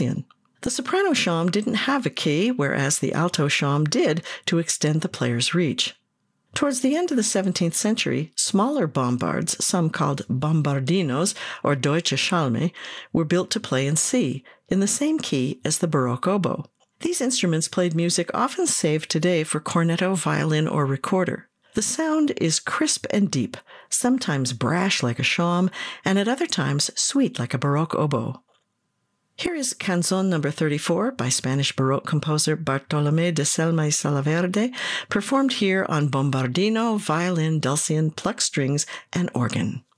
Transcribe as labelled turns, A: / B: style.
A: dulcian. The soprano shawm didn't have a key, whereas the alto shawm did to extend the player's reach. Towards the end of the 17th century, smaller bombards, some called bombardinos or deutsche Schalme, were built to play in C, in the same key as the Baroque oboe. These instruments played music often saved today for cornetto, violin, or recorder. The sound is crisp and deep, sometimes brash like a shawm, and at other times sweet like a Baroque oboe. Here is Canzone No. 34 by Spanish Baroque composer Bartolomé de Selma y Salaverde, performed here on bombardino, violin, dulcian, plucked strings, and organ.